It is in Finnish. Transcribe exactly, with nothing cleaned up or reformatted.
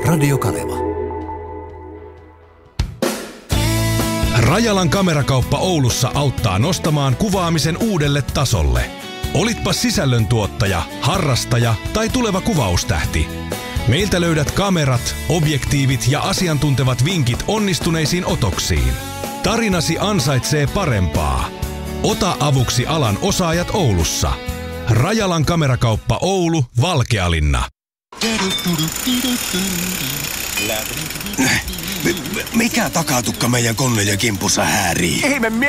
Radio Kaleva. Rajalan kamerakauppa Oulussa auttaa nostamaan kuvaamisen uudelle tasolle. Olitpa sisällöntuottaja, harrastaja tai tuleva kuvaustähti. Meiltä löydät kamerat, objektiivit ja asiantuntevat vinkit onnistuneisiin otoksiin. Tarinasi ansaitsee parempaa. Ota avuksi alan osaajat Oulussa. Rajalan kamerakauppa Oulu, Valkealinna. Mikä takatukka meidän konneja kimpussa häärii? Ihme